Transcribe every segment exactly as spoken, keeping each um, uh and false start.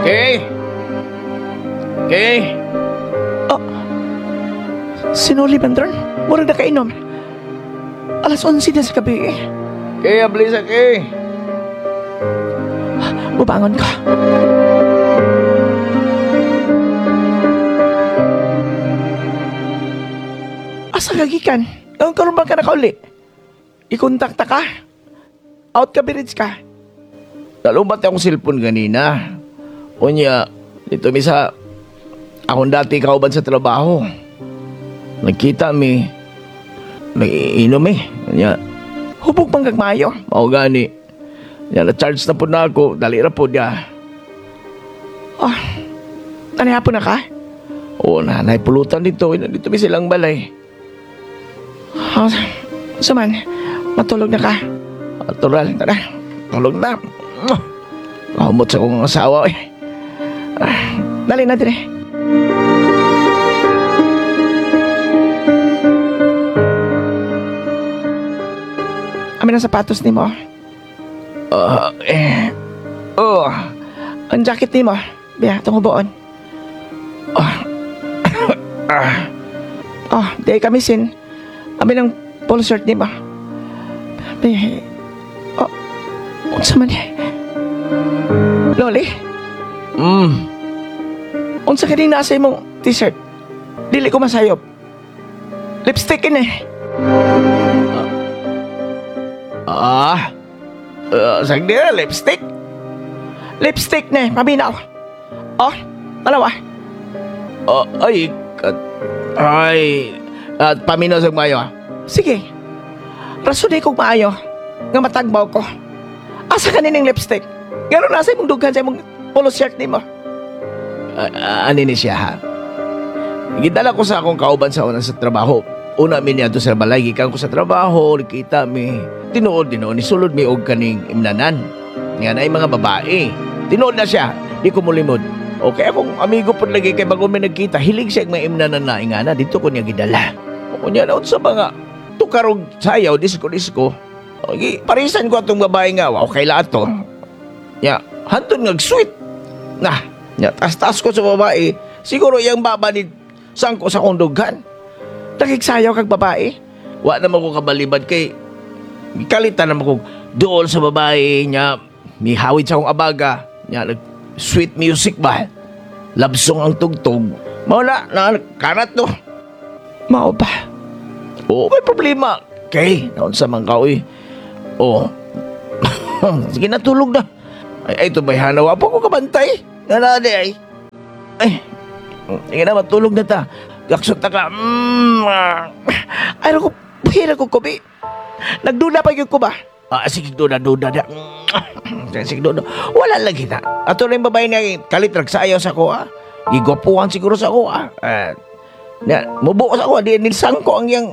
Okay? Okay? Oh, sinuli Bandron? Murag na kainom. Alas onse na sa gabi eh. Okay, ablis okay. Bubangon ka. Asa kagikan? Ang karoon ba ka nakauli? Ikontakta ka? Out ka birits ka? Nalubat akong cellphone ganina. Unya, dito mi sa akong dati kauban sa trabaho. Nagkita mi. Nag-iinom eh. Unya, Hubog pang gagmayo. mao gani. Unya, na-charge na po na ako. Dali ra po niya. Oh, nanihapon na ka? Oo, nanay pulutan dito. Dito mi silang balay. Oh, suman, matulog na ka. Natural, tara. Tulog na. Kamot sa kong asawa eh. Ah, dali na dire. Amin ang sapatos ni mo. Ah, eh. Oh, ang jacket ni mo. Biya, tunguboon. Ah. Ah. Oh, di kamisin. Amin ang polo shirt ni mo. Biya, oh, unsa man eh. Loli, Mm. unsa ka din nasa imong t-shirt? Dili ko masayop. Lipstick in eh. Ah. Uh, sagdi na, lipstick. Lipstick na eh, paminaw. Oh, dalawa. Oh, ay, kat... Ay... At paminaw sa mayo ah. Sige. Rason di kong maayo nga matagbaw ko. Asa ka nining lipstick? Gano'n nasa imong dughan sa imong polo shirt ni mo. Uh, uh, ano ni siya ha? Gidala ko sa akong kauban sa unang sa trabaho. Una mi niya to sa balay, gikan ko sa trabaho, nakita mi. Tinuod din ni sulod mi og kaning imnanan. Nga na mga babae. Tinuod na siya, di ko mulimod. Okay, akong amigo po lagi kay bago mi nagkita, hilig siya may imnanan na ingana, dito ko niya gidala. O niya naon sa mga tukarog sayaw, disko-disko. Okay, parisan ko atong babae nga, okay lahat to. Ya, hantun ngag-sweet. Nah, ya, tas-tas ko sa babae, siguro yung baba ni sangko sa kong dughan. Nakiksayaw kag babae. Wa naman ko kabalibad kay kalitan naman ko doon sa babae niya. May hawid sa akong abaga. Niya, nag sweet music ba? Love song ang tugtog. Mawala, na kanat to. Mao ba? Oo, may problema. Kay, naon sa mga kaoy. Oo. Sige, natulog na. Ay, ay, ito may hanaw. Apo ko kabantay. Nanade ay. Ay, sige na, matulog na ta. Gaksot na ka. Mm, ah. Ay, ko, hira ko kubi. Nagdula pa yun ko ba? Ah, sige, duda, duda, da. Sige, duda. Wala lagi na. Ato na yung babae niya, kalitrag sa ayaw sa ko, ah. Igwapuhan siguro sa ko, ah. Uh, na, mubuo sa ko, di nilsang ko ang yung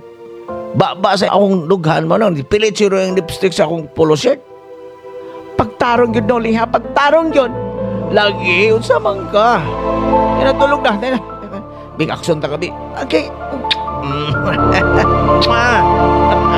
baba sa akong dughan mo, no? Pilit siro yung lipstick sa akong polo shirt. Pagtarong yun, Noli, ha? Pagtarong yun. Lagi, unsa man ka. Yan, natulog na. Yan, big action ta ka, bi. Okay. Mm.